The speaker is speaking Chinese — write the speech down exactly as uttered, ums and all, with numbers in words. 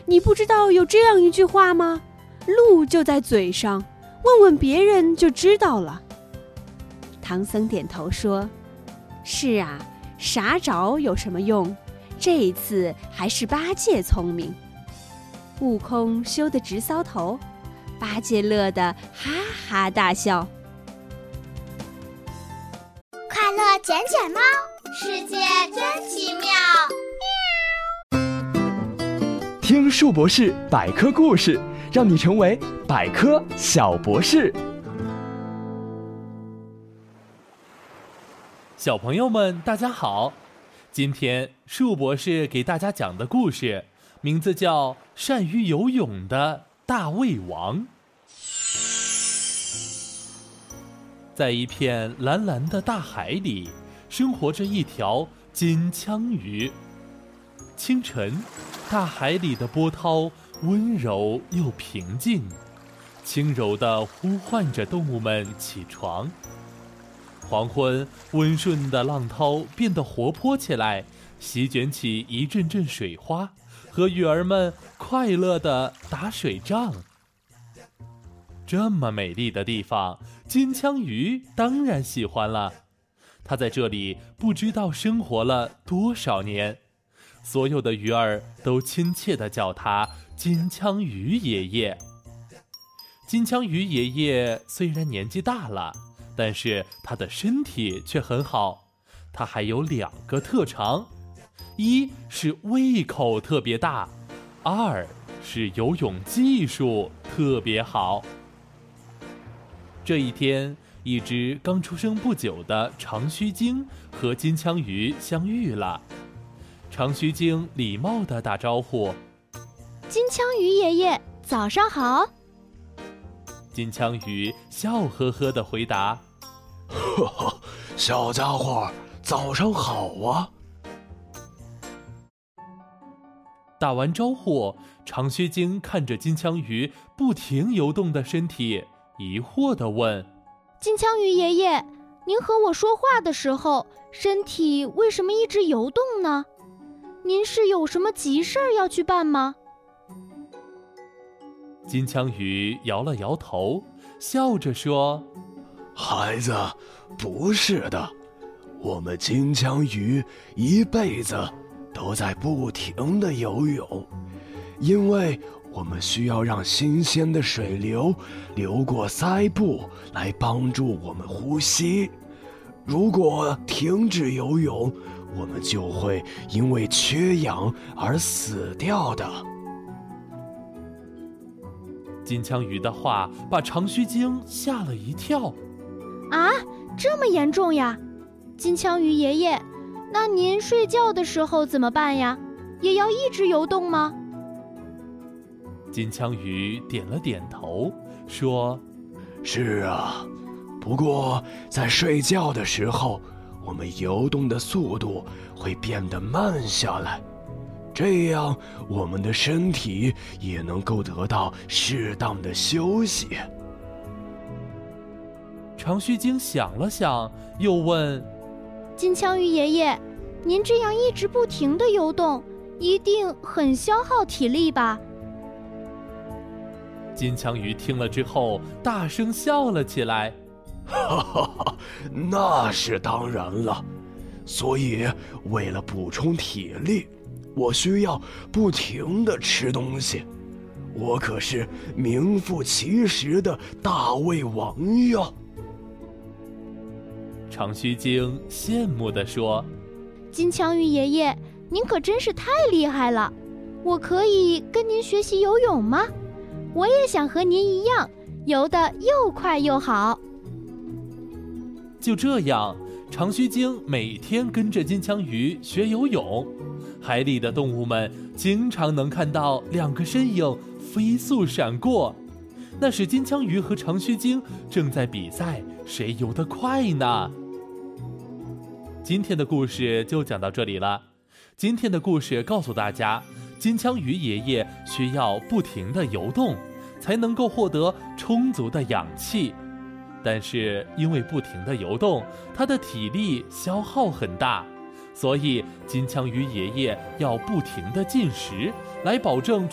你不知道有这样一句话吗？路就在嘴上，问问别人就知道了。唐僧点头说，是啊，傻找有什么用？这一次还是八戒聪明。悟空羞得直搔头，八戒乐得哈哈大笑。 快乐捡捡猫，世界真奇妙。 听树博士百科故事，让你成为百科小博士。 小朋友们大家好，今天树博士给大家讲的故事名字叫《善于游泳的大胃王》。在一片蓝蓝的大海里，生活着一条金枪鱼。清晨，大海里的波涛温柔又平静，轻柔地呼唤着动物们起床。黄昏，温顺的浪涛变得活泼起来，席卷起一阵阵水花，和鱼儿们快乐地打水仗。这么美丽的地方，金枪鱼当然喜欢了。它在这里不知道生活了多少年，所有的鱼儿都亲切地叫它金枪鱼爷爷。金枪鱼爷爷虽然年纪大了，但是他的身体却很好。他还有两个特长，一是胃口特别大，二是游泳技术特别好。这一天，一只刚出生不久的长须鲸和金枪鱼相遇了。长须鲸礼貌地打招呼： 金枪鱼爷爷，早上好。 金枪鱼笑呵呵地回答： 呵呵，小家伙，早上好啊。 打完招呼，长须鲸看着金枪鱼不停游动的身体，疑惑地问： 金枪鱼爷爷，您和我说话的时候，身体为什么一直游动呢？您是有什么急事儿要去办吗？ 金枪鱼摇了摇头，笑着说： 孩子，不是的，我们金枪鱼一辈子都在不停地游泳，因为我们需要让新鲜的水流流过鳃部来帮助我们呼吸。如果停止游泳，我们就会因为缺氧而死掉的。 金枪鱼的话把长须鲸吓了一跳。 啊，这么严重呀？金枪鱼爷爷，那您睡觉的时候怎么办呀？也要一直游动吗？ 金枪鱼点了点头，说： 是啊，不过在睡觉的时候，我们游动的速度会变得慢下来，这样我们的身体也能够得到适当的休息。 长须鲸想了想，又问： 金枪鱼爷爷，您这样一直不停地游动，一定很消耗体力吧？ 金枪鱼听了之后，大声笑了起来。 哈哈哈，那是当然了。所以，为了补充体力，我需要不停地吃东西。我可是名副其实的大胃王呀！ 长须鲸羡慕地说： 金枪鱼爷爷，您可真是太厉害了！我可以跟您学习游泳吗？我也想和您一样，游得又快又好。 就这样，长须鲸每天跟着金枪鱼学游泳。海里的动物们经常能看到两个身影飞速闪过，那是金枪鱼和长须鲸正在比赛谁游得快呢。今天的故事就讲到这里了。今天的故事告诉大家，金枪鱼爷爷需要不停地游动，才能够获得充足的氧气。但是因为不停地游动，他的体力消耗很大，所以金枪鱼爷爷要不停地进食，来保证